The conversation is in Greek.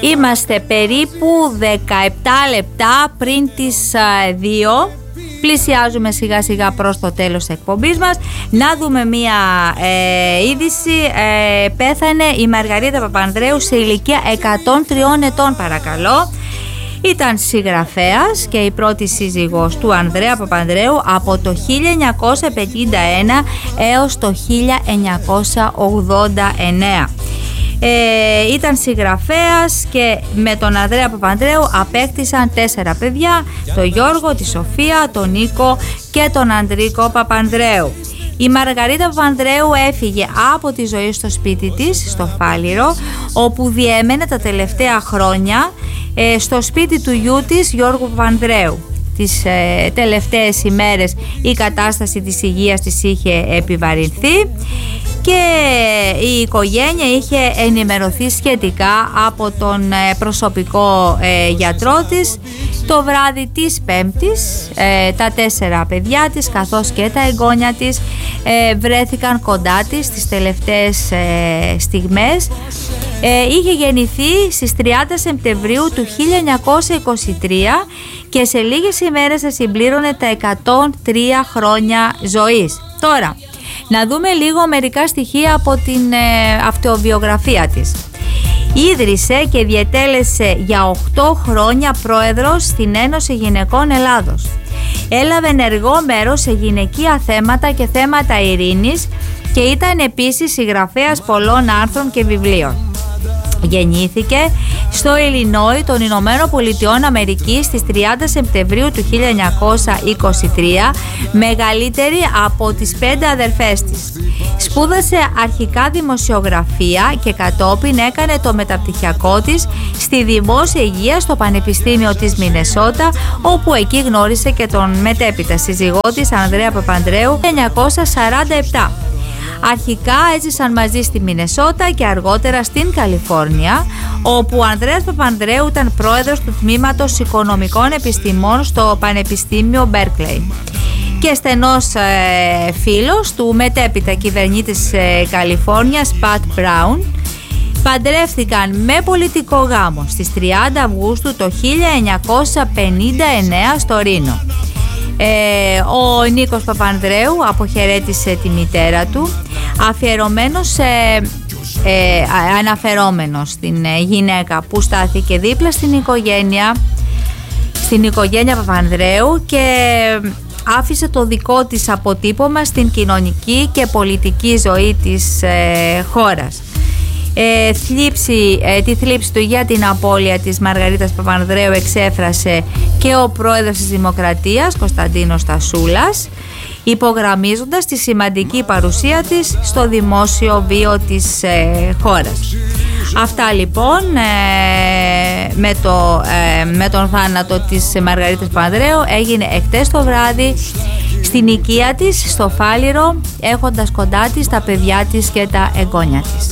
Είμαστε περίπου 17 λεπτά πριν τις 2. Πλησιάζουμε σιγά σιγά προς το τέλος της εκπομπής μας. Να δούμε μία είδηση. Πέθανε η Μαργαρίτα Παπανδρέου σε ηλικία 103 ετών, παρακαλώ. Ήταν συγγραφέας και η πρώτη σύζυγος του Ανδρέα Παπανδρέου από το 1951 έως το 1989. Ήταν συγγραφέας και με τον Ανδρέα Παπανδρέου απέκτησαν 4 παιδιά, τον Γιώργο, τη Σοφία, τον Νίκο και τον Ανδρίκο Παπανδρέου. Η Μαργαρίτα Παπανδρέου έφυγε από τη ζωή στο σπίτι της, στο Φάληρο, όπου διέμενε τα τελευταία χρόνια στο σπίτι του γιού της, Γιώργου Παπανδρέου. Τις τελευταίες ημέρες η κατάσταση της υγείας της είχε επιβαρυνθεί και η οικογένεια είχε ενημερωθεί σχετικά από τον προσωπικό γιατρό της. Το βράδυ της Πέμπτης τα 4 παιδιά της καθώς και τα εγγόνια της βρέθηκαν κοντά της τις τελευταίες στιγμές. Είχε γεννηθεί στις 30 Σεπτεμβρίου του 1923 και σε λίγες ημέρες θα συμπλήρωνε τα 103 χρόνια ζωής. Τώρα, να δούμε λίγο μερικά στοιχεία από την αυτοβιογραφία της. Ίδρυσε και διετέλεσε για 8 χρόνια πρόεδρος στην Ένωση Γυναικών Ελλάδος. Έλαβε ενεργό μέρος σε γυναικεία θέματα και θέματα ειρήνης και ήταν επίσης συγγραφέας πολλών άρθρων και βιβλίων. Γεννήθηκε στο Illinois των Ηνωμένων Πολιτειών Αμερικής στις 30 Σεπτεμβρίου του 1923, μεγαλύτερη από τις 5 αδερφές της. Σπούδασε αρχικά δημοσιογραφία και κατόπιν έκανε το μεταπτυχιακό της στη δημόσια υγεία στο Πανεπιστήμιο της Μινεσότα, όπου εκεί γνώρισε και τον μετέπειτα σύζυγό της Ανδρέα Παπανδρέου 1947. Αρχικά έζησαν μαζί στη Μινεσότα και αργότερα στην Καλιφόρνια, όπου ο Ανδρέας Παπανδρέου ήταν πρόεδρος του Τμήματος Οικονομικών Επιστημών στο Πανεπιστήμιο Μπέρκλεϊ και στενός φίλος του μετέπειτα κυβερνήτης Καλιφόρνιας Πατ Μπράουν. Παντρεύτηκαν με πολιτικό γάμο στις 30 Αυγούστου το 1959 στο Ρήνο. Ο Νίκος Παπανδρέου αποχαιρέτησε τη μητέρα του, αναφερόμενος στην γυναίκα που στάθηκε δίπλα στην οικογένεια Παπανδρέου και άφησε το δικό της αποτύπωμα στην κοινωνική και πολιτική ζωή της χώρας. Τη θλίψη του για την απώλεια της Μαργαρίτας Παπανδρέου εξέφρασε και ο πρόεδρος της Δημοκρατίας Κωνσταντίνος Τασούλας, υπογραμμίζοντας τη σημαντική παρουσία της στο δημόσιο βίο της χώρας. Αυτά λοιπόν με τον θάνατο της Μαργαρίτας Παπανδρέου έγινε εχθές το βράδυ στην οικία της στο Φάληρο, έχοντας κοντά της τα παιδιά της και τα εγγόνια της.